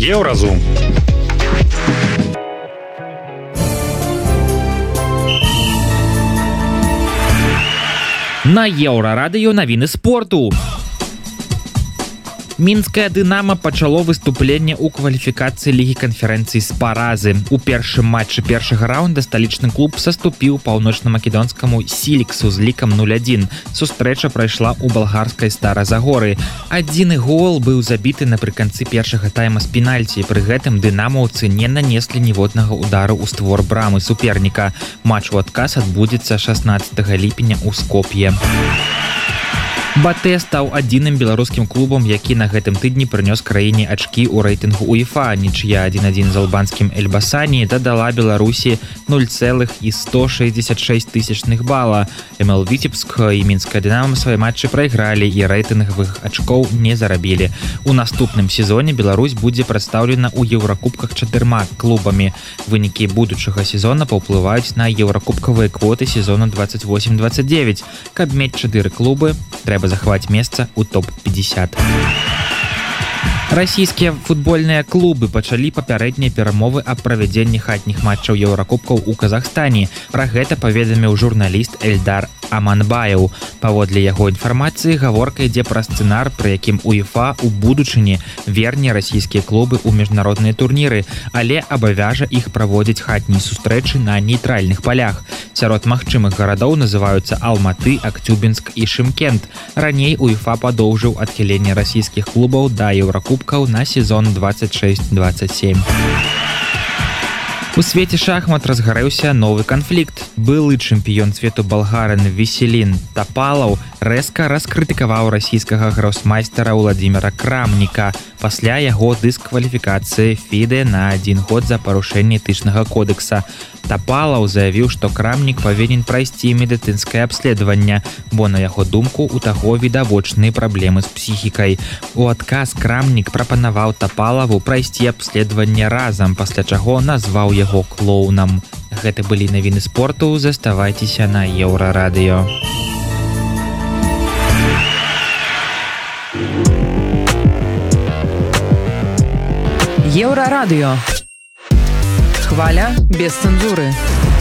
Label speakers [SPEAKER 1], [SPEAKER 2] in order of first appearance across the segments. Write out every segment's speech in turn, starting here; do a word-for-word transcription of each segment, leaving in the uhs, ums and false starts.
[SPEAKER 1] Еўразум.
[SPEAKER 2] На Еўрарадыё навіны спорту. Мінскае «Дынамо» пачало выступленне ў кваліфікацыі Лігі канферэнцыі з паразы. У першым матчы першага раунда сталічны клуб саступіў паўночна-македонскаму «Сіліксу» з лікам нуль адзін. Сустрэча прайшла ў балгарскай Стара-Загоры. Адзіны гол быў забіты напрыканцы першага тайма з пенальці. Пры гэтым дынамаўцы не нанеслі ніводнага удару ў створ брамы суперніка. Матч у адказ адбудзецца шаснаццатага ліпеня ў Скоп'е. Батэ стаў адзіным беларускім клубам, які на гэтым тыдні прынёс краіне ачкі ў рэйтынгу УЕФА. Нічыя адзін адзін з албанскім Эльбасані дадала Беларусі нуль цэлых сто шэсцьдзесят шэсць тысячных бала. эм эл Віцебск і Мінскае «Дынамо» свае матчы прайгралі і рэйтынгавых ачкоў не зарабілі. У наступным сезоне Беларусь будзе прадстаўлена ў еўракубках чатырма клубамі. Вынікі будучага сезона паўплываюць на еўракубкавыя квоты сезону двадцать восемь двадцать девять. Каб мець чатыры клубы, трэба захваць месца ў топ пятьдесят. Расійскія футбольныя клубы пачалі папярэднія перамовы аб правядзенні хатніх матчаў еўракубкаў у Казахстане. Пра гэта паведаміў журналіст Эльдар Аманбаев. Паводле яго інфармацыі, гаворка ідзе пра сцэнар, пры якім УЕФА у будучыні верне расійскія клубы ў міжнародныя турніры, але абавяжа іх праводзіць хатнія сустрэчы на нейтральных палях. Сярод магчымых гарадоў называюцца Алматы, Актюбінск і Шымкент. Раней УЕФА падоўжыў адхіленне расійскіх клубаў да еўракубкаў на сезон двадцать шесть двадцать семь. У свеце шахмат разгарэўся новы канфлікт. Былы чэмпіён свету балгарин Веселін Тапалаў рэзка раскрытыкаваў расійскага гроссмайстера Владзіміра Крамніка пасля яго дыскваліфікацыі ФІДЭ на адзін год за парушэнне этычнага кодекса. Тапалаў заявіў, што Крамнік павінен прайсці медыцынскае абследаванне, бо, на яго думку, у таго відавочныя праблемы з псіхікай. У адказ Крамнік прапанаваў Тапалаву прайсці абследаванне разам, пасля чаго назваў яго клоунам. Гэта былі навіны спорту, заставайцеся на Еўрарадыё.
[SPEAKER 3] Еўрарадыё. Хваля без цэнзуры.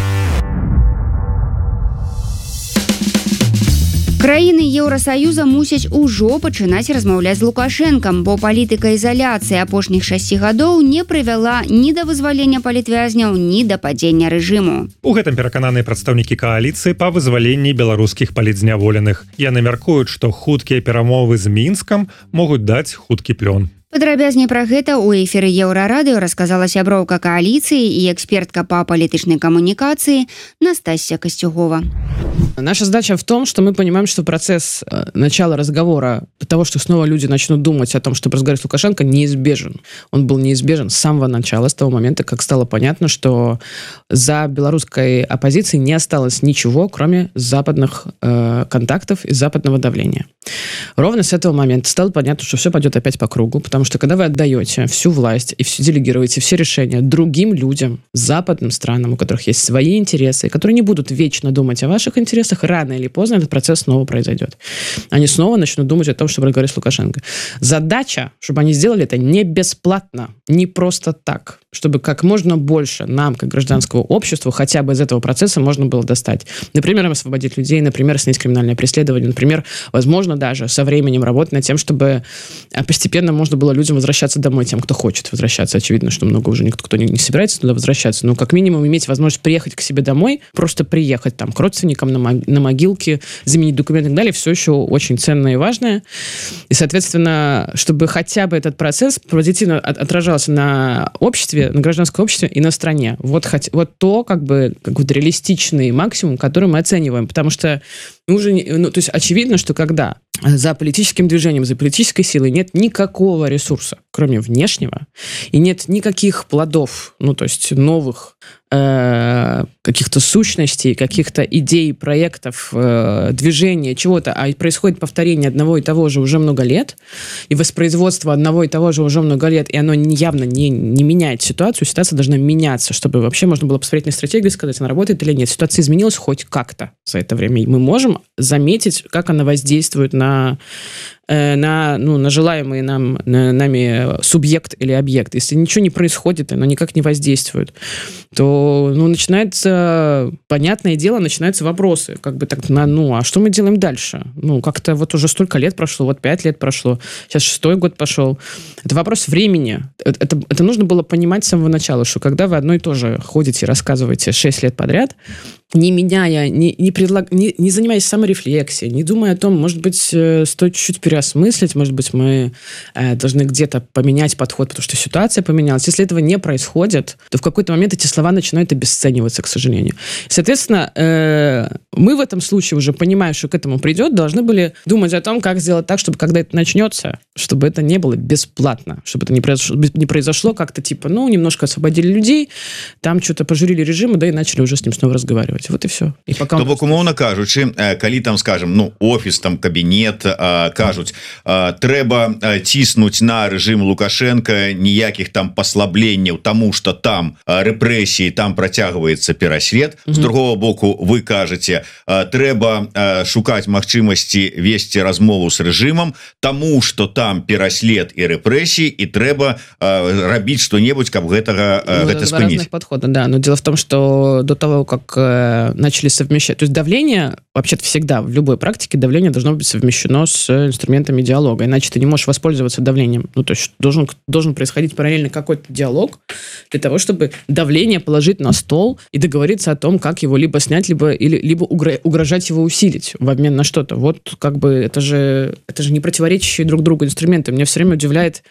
[SPEAKER 4] Краіны Еўрасаюза мусяць ужо пачынаць размаўляць з Лукашэнкам, бо палітыка ізаляцыі апошніх шасці гадоў не прывяла ні да вызвалення палітвязняў, ні да падзення рэжыму.
[SPEAKER 1] У гэтым перакананыя прадстаўнікі кааліцыі па вызваленні беларускіх палітзняволеных. Яны мяркуюць, што хуткія перамовы з Мінскам могуць даць хуткі плён.
[SPEAKER 4] Падрабязней пра гэта ў эфіры Еўрарадыё расказала сяброўка кааліцыі і экспертка па палітычнай камунікацыі Настасья Костюгова.
[SPEAKER 5] Наша задача в том, что мы понимаем, что процесс начала разговора, того, что снова люди начнут думать о том, чтобы разговаривать с Лукашенко, неизбежен. Он был неизбежен с самого начала, с того момента, как стало понятно, что за белорусской оппозицией не осталось ничего, кроме западных э, контактов и западного давления. Ровно с этого момента стало понятно, что все пойдет опять по кругу, потому что когда вы отдаете всю власть и все делегируете все решения другим людям, западным странам, у которых есть свои интересы, которые не будут вечно думать о ваших интересах, рано или поздно этот процесс снова произойдет. Они снова начнут думать о том, чтобы разговаривать с Лукашенко. Задача, чтобы они сделали это не бесплатно, не просто так, чтобы как можно больше нам, как гражданскому обществу, хотя бы из этого процесса можно было достать. Например, освободить людей, например, снять криминальное преследование, например, возможно, даже со временем работать над тем, чтобы постепенно можно было людям возвращаться домой, тем, кто хочет возвращаться. Очевидно, что много уже никто кто не, не собирается туда возвращаться, но как минимум иметь возможность приехать к себе домой, просто приехать там к родственникам на, мог, на могилке, заменить документы и так далее, все еще очень ценное и важное. И, соответственно, чтобы хотя бы этот процесс позитивно отражался на обществе, на гражданском обществе и на стране. Вот, вот то, как бы, как вот реалистичный максимум, который мы оцениваем. Потому что уже, ну, то есть очевидно, что когда за политическим движением, за политической силой нет никакого ресурса, кроме внешнего, и нет никаких плодов, ну, то есть новых э, каких-то сущностей, каких-то идей, проектов, э, движения, чего-то, а происходит повторение одного и того же уже много лет, и воспроизводство одного и того же уже много лет, и оно явно не, не меняет ситуацию, ситуация должна меняться, чтобы вообще можно было посмотреть на стратегию и сказать, она работает или нет. Ситуация изменилась хоть как-то за это время, и мы можем заметить, как она воздействует на на, ну, на желаемый нам, на, нами субъект или объект. Если ничего не происходит, оно никак не воздействует, то, ну, начинается, понятное дело, начинаются вопросы. Как бы так, ну, а что мы делаем дальше? Ну, как-то вот уже столько лет прошло, вот пять лет прошло, сейчас шестой год пошел. Это вопрос времени. Это, это нужно было понимать с самого начала, что когда вы одно и то же ходите и рассказываете шесть лет подряд, не меняя, не, не, предлаг... не, не занимаясь саморефлексией, не думая о том, может быть, стоит чуть-чуть переосмыслить, может быть, мы э, должны где-то поменять подход, потому что ситуация поменялась. Если этого не происходит, то в какой-то момент эти слова начинают обесцениваться, к сожалению. Соответственно, э, мы в этом случае, уже понимая, что к этому придет, должны были думать о том, как сделать так, чтобы когда это начнется, чтобы это не было бесплатно, чтобы это не произошло, не произошло как-то типа, ну, немножко освободили людей, там что-то пожурили режима, да и начали уже с ним снова разговаривать. Вот и все. І пока
[SPEAKER 6] то бок, умоўна кажучы, калі там, скажем, ну, офіс, там, кабінет кажуць, трэба ціснуць на рэжым Лукашенко, ніякіх там паслабленняў, таму што там рэпрэсіі, там працягваецца пераслед. З другого боку, вы кажаце, трэба шукаць магчымасці весці размову з рэжымам, таму што там пераслед і рэпрэсіі, і трэба рабіць што-небудзь, каб гэтага
[SPEAKER 5] ну,
[SPEAKER 6] гэта спыніць.
[SPEAKER 5] Подхода, да. Но дело в том, что до того, как начали совмещать. То есть давление, вообще-то всегда, в любой практике давление должно быть совмещено с инструментами диалога, иначе ты не можешь воспользоваться давлением. Ну, то есть должен, должен происходить параллельно какой-то диалог для того, чтобы давление положить на стол и договориться о том, как его либо снять, либо, или, либо угрожать его усилить в обмен на что-то. Вот как бы это же, это же не противоречащие друг другу инструменты. Меня все время удивляет,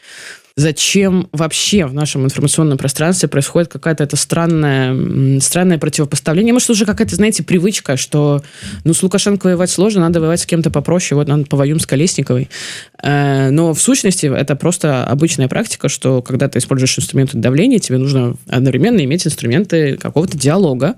[SPEAKER 5] зачем вообще в нашем информационном пространстве происходит какая-то это странная, странное противопоставление. Может, уже какая-то, знаете, привычка, что ну, с Лукашенко воевать сложно, надо воевать с кем-то попроще, вот надо повоюем с Колесниковой. Но в сущности это просто обычная практика, что когда ты используешь инструменты давления, тебе нужно одновременно иметь инструменты какого-то диалога,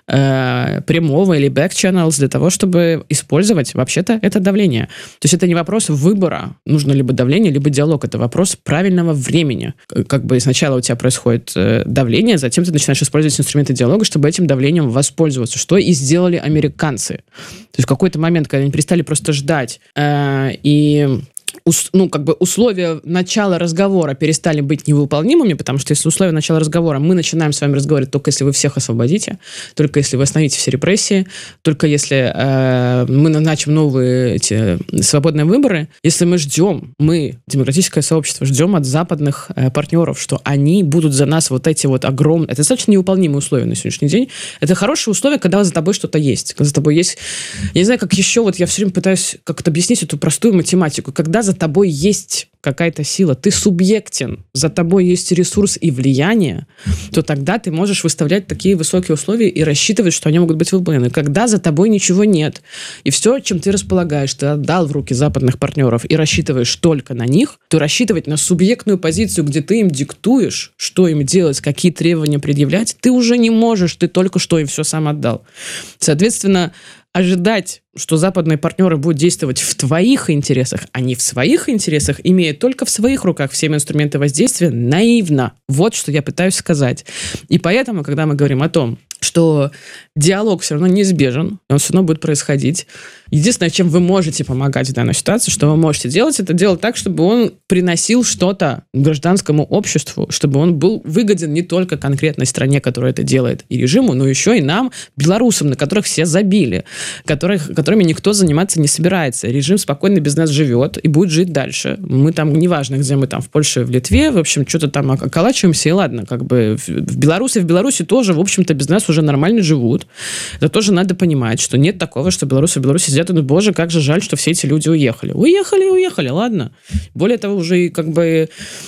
[SPEAKER 5] прямого или back channels для того, чтобы использовать вообще-то это давление. То есть это не вопрос выбора, нужно либо давление, либо диалог. Это вопрос правильного времени. Как бы сначала у тебя происходит давление, затем ты начинаешь использовать инструменты диалога, чтобы этим давлением воспользоваться, что и сделали американцы. То есть в какой-то момент, когда они перестали просто ждать э, и ну, как бы условия начала разговора перестали быть невыполнимыми, потому что если условия начала разговора, мы начинаем с вами разговаривать только если вы всех освободите, только если вы остановите все репрессии, только если э, мы назначим новые эти свободные выборы, если мы ждем, мы, демократическое сообщество, ждем от западных э, партнеров, что они будут за нас вот эти вот огромные... Это достаточно невыполнимые условия на сегодняшний день. Это хорошие условия, когда за тобой что-то есть. Когда за тобой есть... Я не знаю, как еще... Вот я все время пытаюсь как-то объяснить эту простую математику. Когда за тобой есть какая-то сила, ты субъектен, за тобой есть ресурс и влияние, то тогда ты можешь выставлять такие высокие условия и рассчитывать, что они могут быть выполнены. Когда за тобой ничего нет, и все, чем ты располагаешь, ты отдал в руки западных партнеров и рассчитываешь только на них, то рассчитывать на субъектную позицию, где ты им диктуешь, что им делать, какие требования предъявлять, ты уже не можешь, ты только что им все сам отдал. Соответственно, ожидать, что западные партнеры будут действовать в твоих интересах, а не в своих интересах, имея только в своих руках все инструменты воздействия, наивно. Вот что я пытаюсь сказать. И поэтому, когда мы говорим о том, что диалог все равно неизбежен, он все равно будет происходить. Единственное, чем вы можете помогать в данной ситуации, что вы можете делать, это делать так, чтобы он приносил что-то гражданскому обществу, чтобы он был выгоден не только конкретной стране, которая это делает, и режиму, но еще и нам, белорусам, на которых все забили, которых, которыми никто заниматься не собирается. Режим спокойно без нас живет и будет жить дальше. Мы там, неважно, где мы там, в Польше, в Литве, в общем, что-то там околачиваемся, и ладно, как бы в Беларуси, в Беларуси тоже, в общем-то, без нас уже нормально живут. Это тоже надо понимать, что нет такого, что белорусы в Беларуси сидят, ну, боже, как же жаль, что все эти люди уехали. Уехали, уехали, ладно. Более того, уже как бы...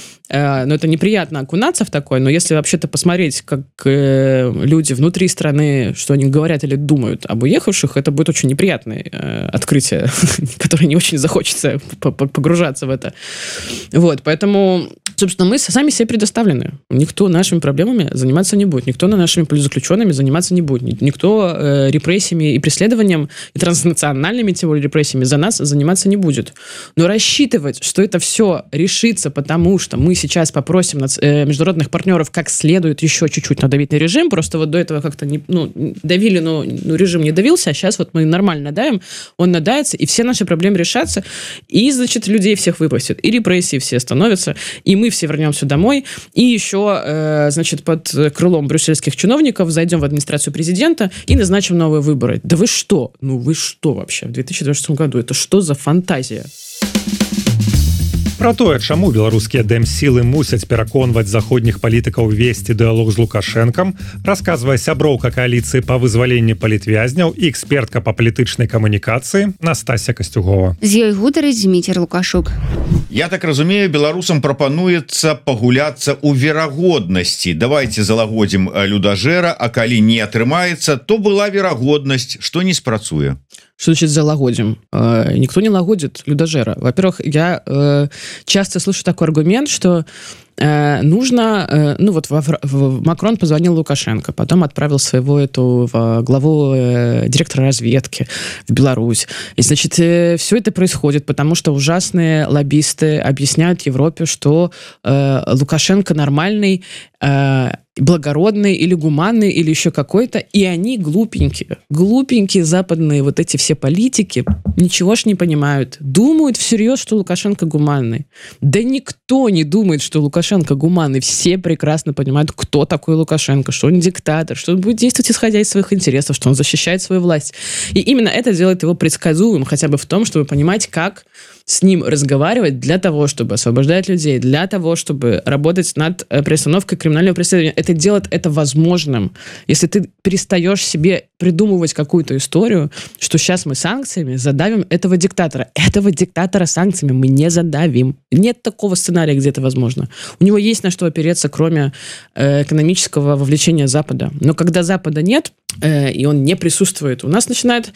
[SPEAKER 5] Э, ну, это неприятно окунаться в такое, но если вообще-то посмотреть, как э, люди внутри страны, что они говорят или думают об уехавших, это будет очень неприятное э, открытие, которое не очень захочется погружаться в это. Вот, поэтому Собственно, мы сами себе предоставлены. Никто нашими проблемами заниматься не будет. Никто нашими политзаключенными заниматься не будет. Никто э, репрессиями и преследованием, и транснациональными, тем более, репрессиями за нас заниматься не будет. Но рассчитывать, что это все решится, потому что мы сейчас попросим э, международных партнеров как следует еще чуть-чуть надавить на режим, просто вот до этого как-то не, ну, давили, но ну, режим не давился, а сейчас вот мы нормально давим, он надается, и все наши проблемы решатся, и, значит, людей всех выпустят, и репрессии все остановятся, и мы все вернемся домой, и еще, э, значит, под крылом брюссельских чиновников зайдем в администрацию президента и назначим новые выборы. Да вы что? Ну вы что вообще в две тысячи двадцать шестом году? Это что за фантазия?
[SPEAKER 1] Пра тое, чаму беларускія дэм-сілы мусяць пераконваць заходніх палітыкаў весці дыалог з Лукашэнкам, расказвае сяброўка кааліцыі па вызваленні палітвязняў і экспертка па палітычнай камунікацыі Настасья Костюгова.
[SPEAKER 4] З ёй гутарыць Зміцер Лукашук.
[SPEAKER 6] Я так разумею, беларусам прапануецца пагуляцца ў верагоднасці. Давайте залагодзім людажэра, а калі не атрымаецца, то была верагоднасць, што не спрацуе.
[SPEAKER 5] Что значит залагодим? Э, никто не лагодит людожера. Во-первых, я э, часто слышу такой аргумент, что э, нужно... Э, ну вот в, в, Макрон позвонил Лукашенко, потом отправил своего эту в, главу э, директора разведки в Беларусь. И, значит, э, все это происходит, потому что ужасные лоббисты объясняют Европе, что э, Лукашенко нормальный, э, благородный или гуманный, или еще какой-то, и они глупенькие. Глупенькие западные вот эти все политики ничего ж не понимают. Думают всерьез, что Лукашенко гуманный. Да никто не думает, что Лукашенко гуманный. Все прекрасно понимают, кто такой Лукашенко, что он диктатор, что он будет действовать исходя из своих интересов, что он защищает свою власть. И именно это делает его предсказуемым, хотя бы в том, чтобы понимать, как с ним разговаривать для того, чтобы освобождать людей, для того, чтобы работать над приостановкой криминального преследования. Это делает это возможным. Если ты перестаешь себе придумывать какую-то историю, что сейчас мы санкциями задавим этого диктатора. Этого диктатора санкциями мы не задавим. Нет такого сценария, где это возможно. У него есть на что опереться, кроме э, экономического вовлечения Запада. Но когда Запада нет, э, и он не присутствует, у нас начинает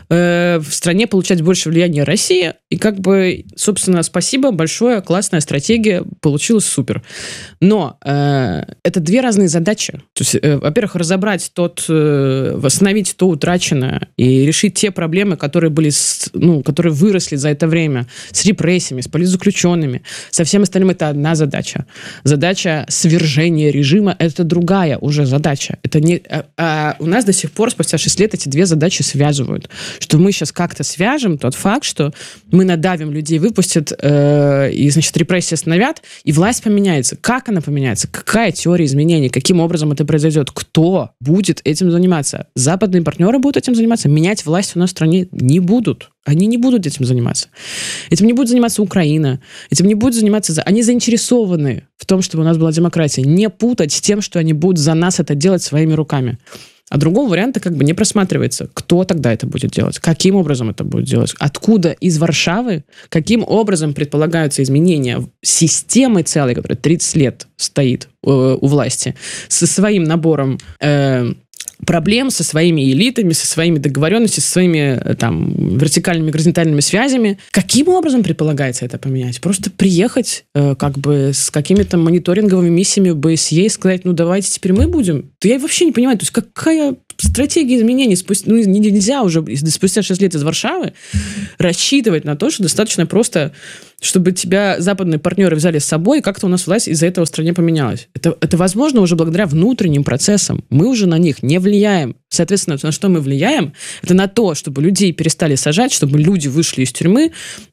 [SPEAKER 5] э, в стране получать больше влияния Россия, и как бы, собственно, спасибо большое, классная стратегия, получилось супер. Но э, это две разные задачи. То есть, э, во-первых, разобрать тот, э, восстановить то утраченное и решить те проблемы, которые были, с, ну, которые выросли за это время с репрессиями, с политзаключенными, со всем остальным, это одна задача. Задача свержения режима – это другая уже задача. Это не, а, а у нас до сих пор, спустя шесть лет, эти две задачи связывают. Что мы сейчас как-то свяжем тот факт, что мы надавим людей, выпустят, э, и, значит, репрессии остановят, и власть поменяется. Как она поменяется? Какая теория изменений? Каким образом это произойдет? Кто будет этим заниматься? Западные партнеры будут этим заниматься? Менять власть у нас в стране не будут. Они не будут этим заниматься. Этим не будет заниматься Украина. Этим не будет заниматься... Они заинтересованы в том, чтобы у нас была демократия. Не путать с тем, что они будут за нас это делать своими руками. А другого варианта как бы не просматривается. Кто тогда это будет делать? Каким образом это будет делать? Откуда из Варшавы? Каким образом предполагаются изменения системы целой, которая тридцать лет стоит э, у власти, со своим набором... Э, проблем со своими элитами, со своими договоренностями, со своими там вертикальными горизонтальными связями. Каким образом предполагается это поменять? Просто приехать э, как бы с какими-то мониторинговыми миссиями в БСЕ и сказать, ну давайте теперь мы будем? Да я вообще не понимаю, то есть какая стратегия изменений? Спустя, ну, нельзя уже спустя шесть лет из Варшавы рассчитывать на то, что достаточно просто, чтобы тебя западные партнеры взяли с собой, и как-то у нас власть из-за этого в стране поменялась. Это, это возможно уже благодаря внутренним процессам. Мы уже на них не влияем. Соответственно, на что мы влияем? Это на то, чтобы людей перестали сажать, чтобы люди вышли из тюрьмы,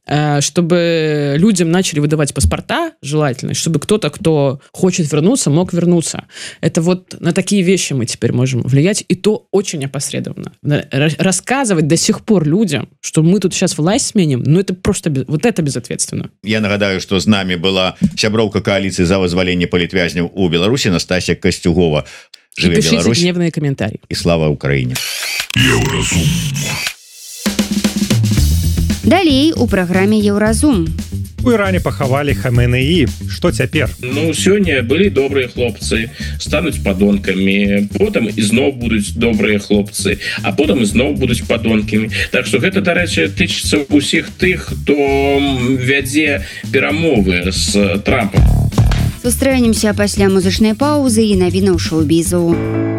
[SPEAKER 5] чтобы людям начали выдавать паспорта желательно, чтобы кто-то, кто хочет вернуться, мог вернуться. Это вот на такие вещи мы теперь можем влиять, и то очень опосредованно. Рассказывать до сих пор людям, что мы тут сейчас власть сменим, ну это просто, вот это безответственно.
[SPEAKER 6] Я нагадаю, что з нами была сяброўка коалиции за вызваленне палітвязняў у Беларуси Настасья Костюгова.
[SPEAKER 5] Живе Пишите Беларусь. Гневные комментарии.
[SPEAKER 6] И слава Украине.
[SPEAKER 4] Далей у праграме Еўразум.
[SPEAKER 1] У Іране пахавалі Хаменеі. Што цяпер?
[SPEAKER 7] Ну, сёння былі добрыя хлопцы, стануць падонкамі, потым ізноў будуць добрыя хлопцы, а потым ізноў будуць падонкамі. Так што гэта, дарэчы, тычыцца ўсіх тых, хто вядзе перамовы з Трампам.
[SPEAKER 4] Сустрэнемся пасля музычнай паўзы і навінаў шоу-бізу.